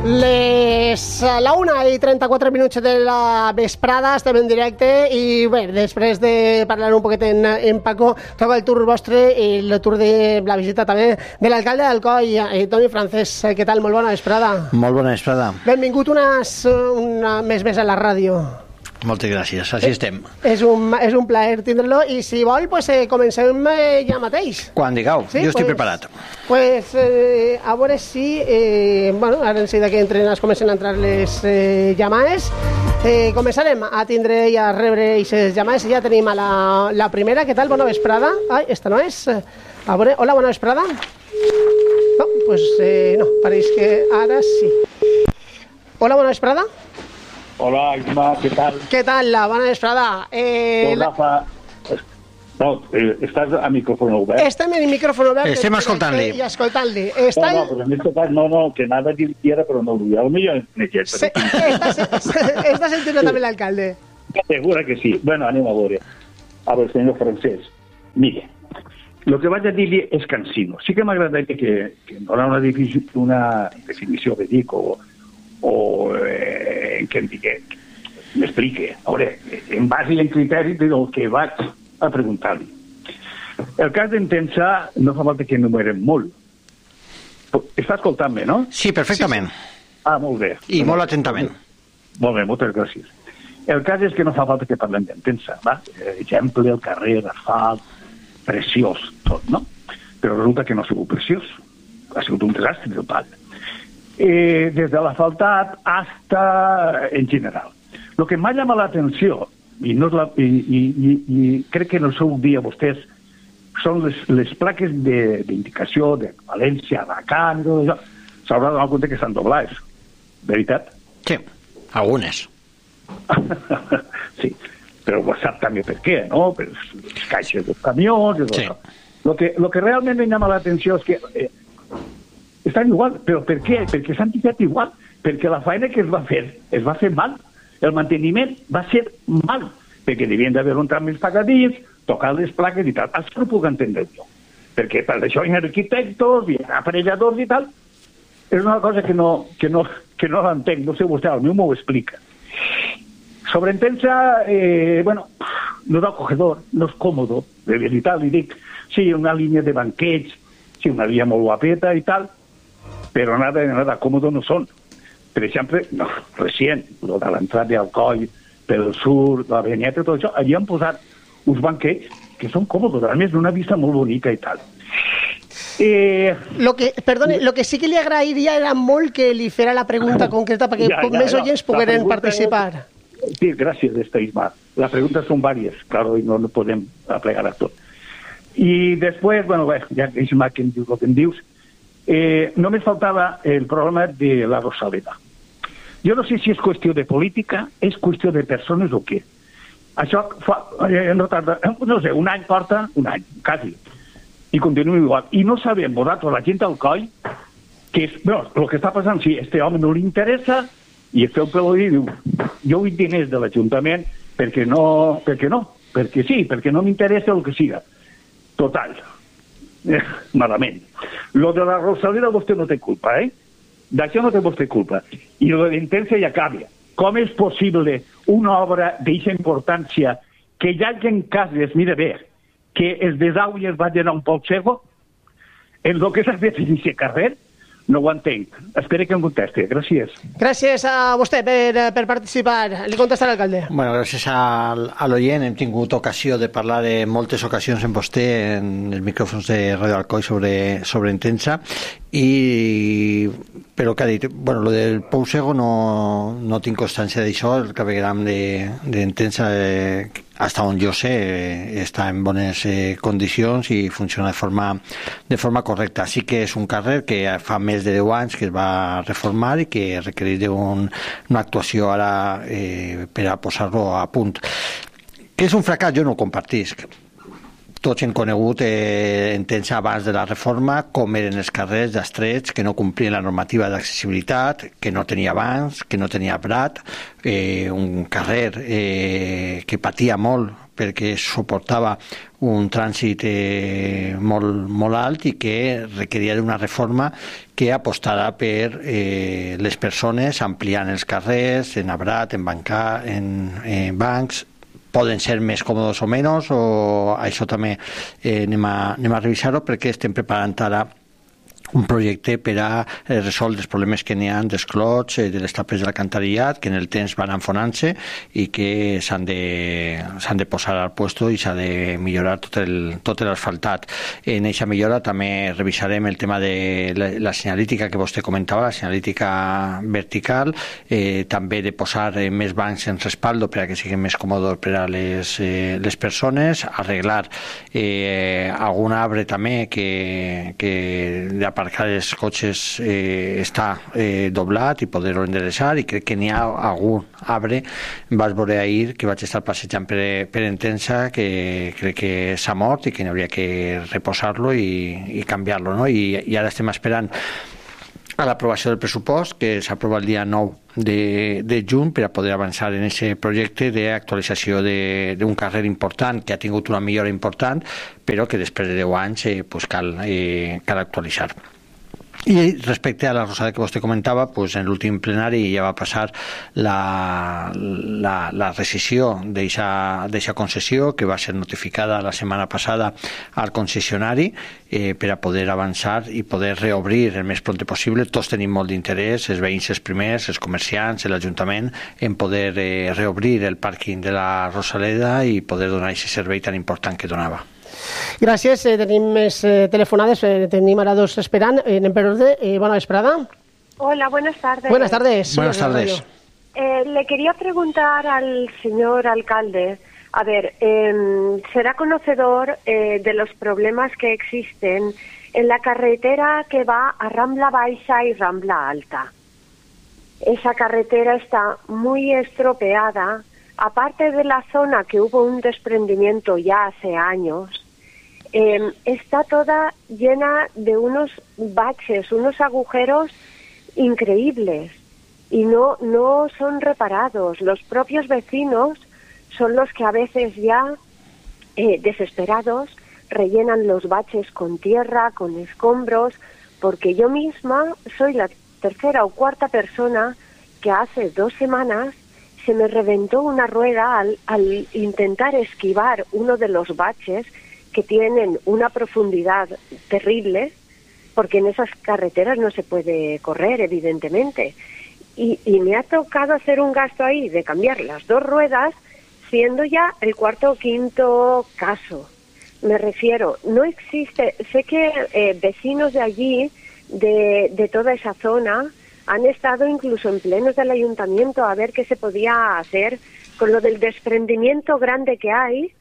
La 1:34 de la vesprada, estem en directe i bé, després de parlar un poquet en Paco, toca el torn vostre i el torn de la visita també de l'alcalde d'Alcoi, Toni Francesc. Què tal? Molt bona vesprada. Molt bona vesprada. Benvingut una mes a la ràdio. Moltes gràcies, així estem. És un plaer tindre-lo i si vol pues, comencem ja mateix. Quan digueu, sí, jo estic preparat. Pues, a veure si ara enseguida que es comencen a entrar les llamades, començarem a tindre i a rebre aquestes llamades. Ja tenim a la primera. Què tal? Bona vesprada. Ai, esta no és. A veure, hola, bona vesprada. No, pues no, pareix que ara sí. Hola, bona vesprada. Hola, Isma, ¿qué tal? ¿Qué tal? La bona vesprada. Rafa, no, estàs a micròfon obert? Estem en micròfon obert. Estem escoltant-li. I escoltant-li. No, però en aquest cas, no, que anava a dir que era, però no ho diu. Potser me quedo. Està sentint també l'alcalde. Segura que sí. Bueno, anem a veure. A veure, senyor Francesc, mire, lo que vaig a dir-li és cansino. Sí que m'agradaria que dona una definició que dic o que em digui, m'explique, a veure, en base i en criteri del que vaig a preguntar-li. El cas d'Entença no fa falta que enumerem molt. Està escoltant-me, no? Sí, perfectament. Sí. Ah, molt bé. I molt atentament. Molt bé, moltes gràcies. El cas és que no fa falta que parlem d'Entença, va? Exemple, el carrer, asfalt, preciós, tot, no? Però resulta que no ha sigut preciós. Ha sigut un desastre total. Des de l'asfaltat hasta en general. Lo que m'ha llamat l'atenció, i crec que en el seu dia vostès, són les plaques d'indicació de València, Alacant, s'haurà donat compte que estan doblades. Veritat? Sí, algunes. Sí, però sap també per què, no? Per les caixes dels camions i tot això. Lo que realment em llama l'atenció és que estan igual, però per què? Perquè s'han tirat igual, perquè la feina que es va fer mal, el manteniment va ser mal, perquè devien d'haver un tram més pagadís, tocar les plaques i tal. Això no puc entendre jo, perquè per això hi ha arquitectos, hi ha aparelladors i tal. És una cosa que no l'entenc, no sé vostè, al meu m'ho explica. Sobre Entença, bueno, no és acogedor, no és còmodo, de veritat, li dic, sí, una línia de banquets, sí, una via molt guapeta i tal, però nada còmodo no són. Per exemple, no, recient, lo de l'entrada d'Alcoi, pel sur, la Benyeta i tot això, allí han posat uns banquets que són còmodos, a més d'una vista molt bonica i tal. Perdone, lo que sí que li agrairia era molt que li fera la pregunta concreta perquè més oients pogueren participar. Sí, gràcies, Isma. Les preguntes són diverses, claro, i no podem aplegar a tot. I després, bueno, ja Isma, que em dius el que em dius, només faltava el problema de la Rosaleda. Jo no sé si és qüestió de política, és qüestió de persones o què. Això fa, no tarda, no sé, un any porta, un any, quasi, i continua igual. I no sabem, vosaltres, la gent d'Alcoi, que és, no, el que està passant, si a este home no li interessa, i es feu pel i diu, jo vull diners de l'Ajuntament perquè sí, perquè no m'interessa el que siga. Total. Malament. Lo de la Rosaleda vostè no té culpa, D'això no té vostè culpa. I lo de l'Entença ja canvia. Com és possible una obra d'aquesta importància que hi hagi cases, mira bé, que els desagües vagin a un polsego en el que s'ha de fer aquest carrer? No ho entenc. Espero que em contesti. Gràcies. Gràcies a vostè per participar. Li contesta l'alcalde. Bueno, gràcies a l'oient. Hem tingut ocasió de parlar de moltes ocasions amb vostè en els micròfons de Ràdio Alcoi sobre Entença. Però que ha dit, bueno, lo del pou cego no tinc constància d'això. El clavegram d'Entença, hasta on jo sé, està en bones condicions i funciona de forma correcta. Sí que és un carrer que fa més de 10 anys que es va reformar i que requereix una actuació ara per a posar-lo a punt. Que és un fracàs, jo no ho compartisc. Tots hem conegut Entença abans de la reforma com eren els carrers estrets que no complien la normativa d'accessibilitat, que no tenia bancs, que no tenia prat, un carrer que patia molt perquè suportava un trànsit molt alt i que requeria d'una reforma que apostara per les persones, ampliant els carrers, en arbrat, en bancs. Poden ser més còmodes o menys, o això també anem a revisar-ho, perquè estem preparant ara un projecte per a resoldre els problemes que n'hi ha dels clots, de les tapes de l'alcantarillats, que en el temps van enfonant-se i que s'han de posar al puesto i s'ha de millorar tot l'asfaltat. En aquesta millora també revisarem el tema de la senyalítica que vostè comentava, la senyalítica vertical, també de posar més bancs en respaldo per a que siguin més còmodes per a les persones, arreglar algun arbre també que d'aparcar els cotxes està doblat i poder-ho endereçar, i crec que n'hi ha algun arbre, vaig veure ahir que vaig estar passejant per Entença, que crec que s'ha mort i que n'hauria que reposar-lo i canviar-lo, no? I ara estem esperant a l'aprovació del pressupost, que s'aprova el dia 9 de juny, per a poder avançar en aquest projecte d'actualització d'un carrer important que ha tingut una millora important, però que després de 10 anys cal actualitzar. I respecte a la Rosada que vostè comentava, en l'últim plenari ja va passar la rescissió d'aquesta concessió, que va ser notificada la setmana passada al concessionari, per a poder avançar i poder reobrir el més pront possible. Tots tenim molt d'interès, els veïns els primers, els comerciants, l'Ajuntament, en poder reobrir el pàrquing de la Rosaleda i poder donar aquest servei tan important que donava. Gràcies. Tenim més telefonades. Tenim ara dos esperant. Anem per ordre. Bona vesprada. Hola, buenas tardes. Buenas tardes. Buenas tardes. Le quería preguntar al señor alcalde, a ver, ¿será conocedor de los problemas que existen en la carretera que va a Rambla Baixa y Rambla Alta? Esa carretera está muy estropeada. Aparte de la zona que hubo un desprendimiento ya hace años, está toda llena de unos baches, unos agujeros increíbles, y no son reparados. Los propios vecinos son los que a veces ya, desesperados, rellenan los baches con tierra, con escombros, porque yo misma soy la tercera o cuarta persona que hace 2 semanas se me reventó una rueda al intentar esquivar uno de los baches que tienen una profundidad terrible, porque en esas carreteras no se puede correr, evidentemente. Y me ha tocado hacer un gasto ahí de cambiar las 2 ruedas, siendo ya el 4º o 5º caso. Me refiero, no existe, sé que vecinos de allí, de toda esa zona, han estado incluso en plenos del ayuntamiento a ver qué se podía hacer con lo del desprendimiento grande que hay,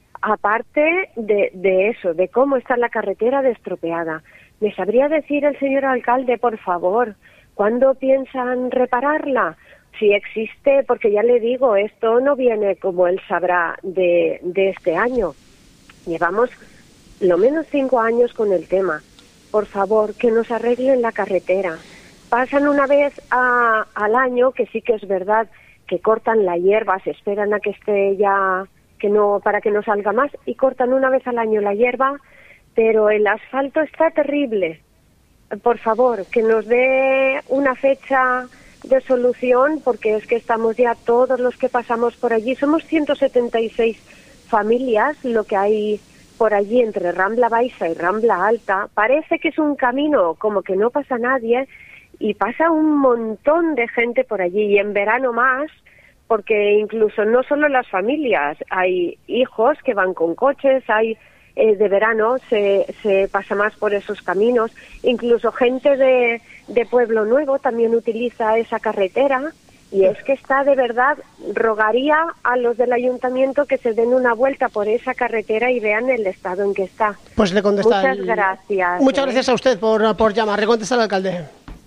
aparte de eso, de cómo está la carretera destropeada. ¿Me sabría decir el señor alcalde, por favor, cuándo piensan repararla? Si existe, porque ya le digo, esto no viene, como él sabrá, de este año. Llevamos lo menos 5 años con el tema. Por favor, que nos arreglen la carretera. Pasan una vez al año, que sí que es verdad que cortan la hierba, se esperan a que esté ya, para que no salga más, y cortan una vez al año la hierba, pero el asfalto está terrible. Por favor, que nos dé una fecha de solución, porque es que estamos ya todos los que pasamos por allí, somos 176 familias lo que hay por allí entre Rambla Baixa y Rambla Alta. Parece que es un camino como que no pasa nadie, y pasa un montón de gente por allí, y en verano más, porque incluso no solo las familias, hay hijos que van con coches, hay de verano se pasa más por esos caminos, incluso gente de Pueblo Nuevo también utiliza esa carretera, y es que está, de verdad, rogaría a los del ayuntamiento que se den una vuelta por esa carretera y vean el estado en que está. Pues le contesta. Muchas gracias. Muchas gracias a usted por llamar. Le contesta el alcalde.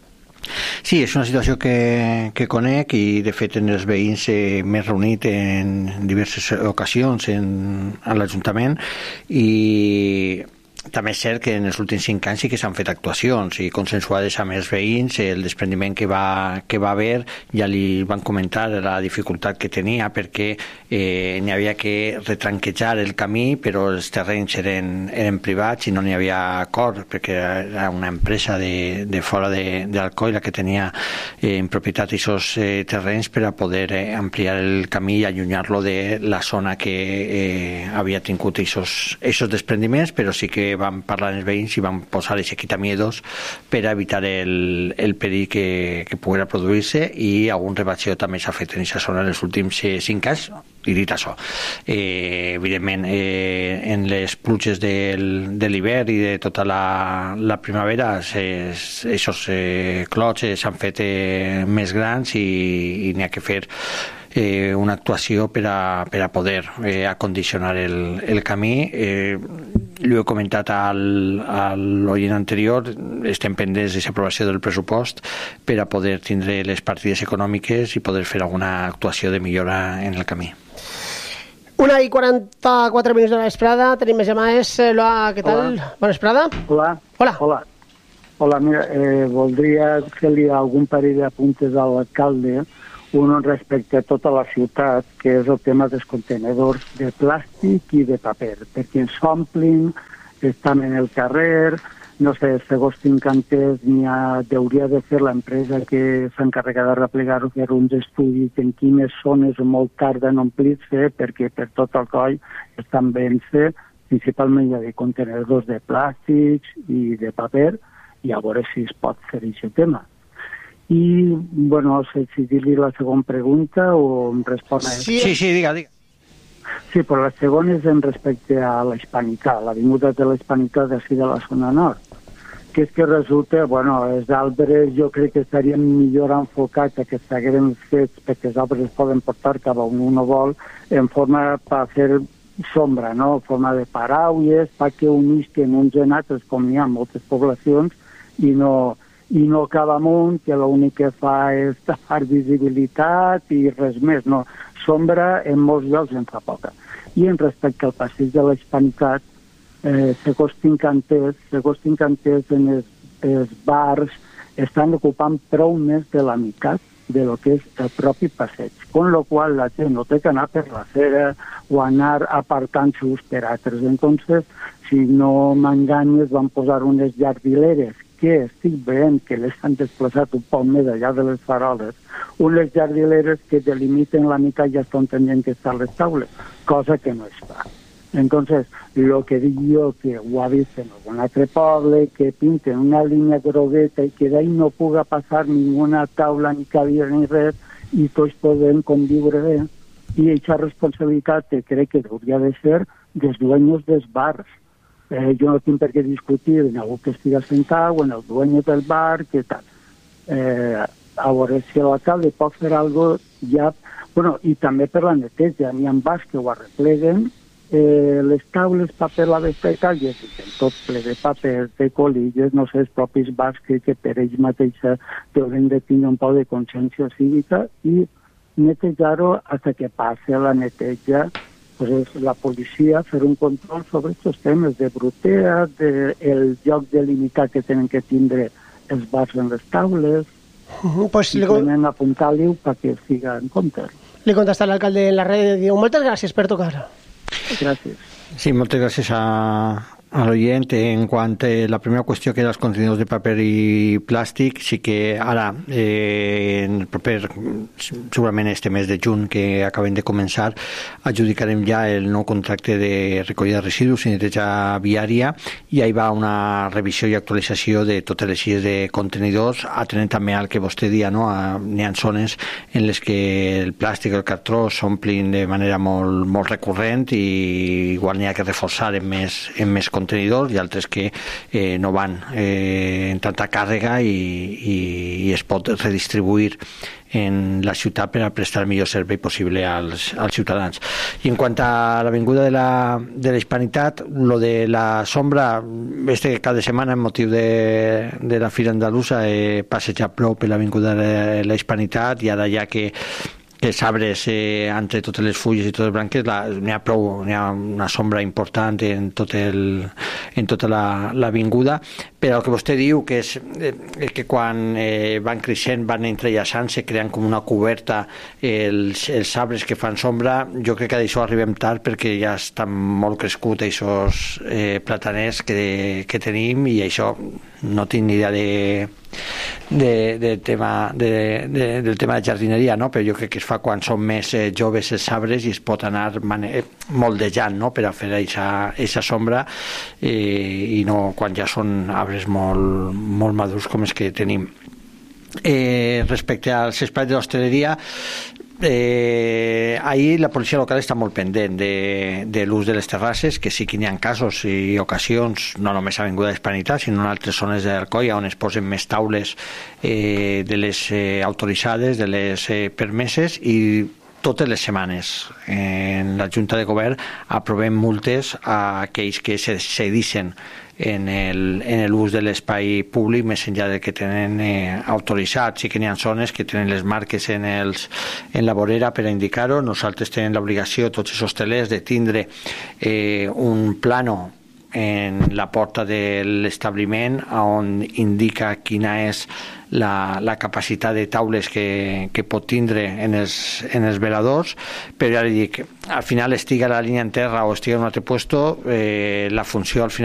Sí, és una situació que conec, i de fet en els veïns m'he reunit en diverses ocasions a l'Ajuntament, i també és cert que en els últims 5 anys sí que s'han fet actuacions i consensuades amb els veïns. El desprendiment que va haver, ja li van comentar la dificultat que tenia perquè n'hi havia que retranquejar el camí, però els terrenys eren privats i no n'hi havia acord perquè era una empresa de fora d'Alcoi la que tenia en propietat aquests terrenys per a poder ampliar el camí i allunyar-lo de la zona que havia tingut aquests desprendiments, però sí que vam parlar amb els veïns i vam posar els quitamiedos per a evitar el perill que poguera produir-se, i algun rebatxeo també s'ha fet en aquesta zona en els últims 5 anys. I dit això, evidentment en les pluges de l'hivern i de tota la primavera aquests clots s'han fet més grans i n'hi ha que fer una actuació per a poder acondicionar el camí. Li he comentat a l'oient anterior, estem pendents de l'aprovació del pressupost per a poder tindre les partides econòmiques i poder fer alguna actuació de millora en el camí. 1:44 minuts de la vesprada, tenim més llamades. Loa, què tal? Hola. Bona vesprada. Hola, mira, voldria fer-li algun parell d'apuntes a l'alcalde, un respecte a tota la ciutat, que és el tema dels contenedors de plàstic i de paper, perquè ens omplin, estan en el carrer, no sé, segons tinc entès, hauria de fer l'empresa que s'encarrega de replegar-ho, fer uns estudis en quines zones molt tarda en omplir-se, perquè per tot el coll estan ben-se, principalment hi ha de contenedors de plàstics i de paper, i a veure si es pot fer aquest tema. I, bueno, no sé si dir-li la segona pregunta o em respon a... Sí, diga. Sí, però la segona és en respecte a la Hispanitat, l'avinguda de la Hispanitat d'ací de la zona nord, que és que resulta, bueno, els arbres jo crec que estarien millor enfocats a que s'hagueren fet, perquè els arbres es poden portar cap a on uno vol, en forma per fer sombra, no?, en forma de paraules, perquè unisquen uns en altres, com hi ha moltes poblacions, i no cap amunt, que l'únic que fa és tapar visibilitat i res més, no. Sombra en molts llocs en fa poca. I en respecte al passeig de la Hispanitat, segons tinc entès en els bars estan ocupant prou més de la meitat de lo que és el propi passeig, con lo qual la gent no té que anar per l'acera o anar apartant-se per altres. Entonces, si no m'enganyes, van posar unes jardineres que estic veient que les han desplaçat un poc més allà de les faroles, unes jardineres que delimiten la mica i ja estan tenint que estar les taules, cosa que no es fa. Entonces, lo que dic jo, que ho ha vist en algun altre poble, que pinten una línia grogueta i que d'ahí no puga passar ninguna taula, ni cadira, ni res, i tots podem conviure bé. I aquesta responsabilitat crec que hauria de ser dels dueños dels bars. Jo no tinc per què discutir en algú que estigui sentat o en el dueño del bar, que tal. A veure si l'alcalde pot fer alguna cosa ja... Bueno, i també per la neteja. N'hi ha bars que ho arrepleguen, les taules, paper, la vesta i tal, i és tot ple de paper, de colilles, no sé, els propis bars que per ells mateixos deuen de tenir un poc de consciència cívica i netejar-ho fins que passi la neteja. Pues és la policia fer un control sobre aquests temes de brutea, del lloc delimitat que tenen que tindre els bars en les taules, simplement apuntar-li perquè es fica en compte. Li contesta l'alcalde en la red i diu moltes gràcies per tocar. Gràcies. Sí, moltes gràcies a l'oient. En quant a la primera qüestió, que era els contenidors de paper i plàstic, sí que ara, en el proper, segurament este mes de juny que acabem de començar, adjudicarem ja el nou contracte de recollida de residus i neteja viària, i hi va una revisió i actualització de totes les illes de contenidors, atenent també al que vostè dia, no? N'hi ha zones en les que el plàstic i el cartró s'omplin de manera molt recurrent i igual n'hi ha que reforçar en més contenidors, i altres que no van en tanta càrrega i es pot redistribuir en la ciutat per a prestar el millor servei possible als ciutadans. I en quant a l'avinguda de la Hispanitat, lo de la sombra, este cada setmana en motiu de la Fira Andalusa he passejat prou per l'avinguda de la Hispanitat, i ara ja que que els arbres, entre totes les fulles i totes les branques, n'hi ha una sombra important en tota l'avinguda, però el que vostè diu que és que quan van creixent, van entrellaçant-se, creant com una coberta els arbres que fan sombra, jo crec que d'això arribem tard perquè ja estan molt crescuts aquests plataners que tenim, i això no tinc ni idea del tema de jardineria, no? Però jo crec que es fa quan són més joves els arbres i es pot anar moldejant, no? Per a fer aquesta sombra, i no quan ja són arbres molt madurs com els que tenim. Respecte als espais de l'hostaleria, ahir la policia local està molt pendent de l'ús de les terrasses, que sí que n'hi ha casos i ocasions, no només a Avinguda d'Hispanitat, sinó en altres zones de l'Alcoia, on es posen més taules de les autoritzades, de les permeses, i totes les setmanes en la Junta de Govern aprovem multes a aquells que se cedixen en l'ús de l'espai públic més enllà del que tenen autoritzat. Sí que n'hi ha zones que tenen les marques en la vorera per a indicar-ho. Nosaltres tenim l'obligació, tots els hostelers, de tindre un plano en la porta de l'establiment on indica quina és la capacitat de taules que pot tindre en els veladors, però ja li dic, al final estiga la línia en terra o estiga en un altre puesto, la funció al final